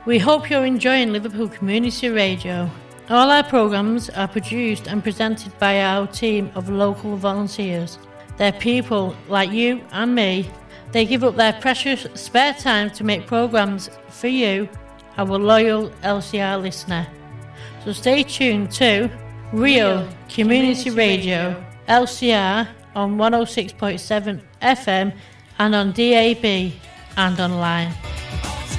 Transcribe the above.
We hope you're enjoying Liverpool Community Radio. All our programmes are produced and presented by our team of local volunteers. They're people like you and me. They give up their precious spare time to make programmes for you, our loyal LCR listener. So stay tuned to Real Community Radio, LCR on 106.7 FM and on DAB and online.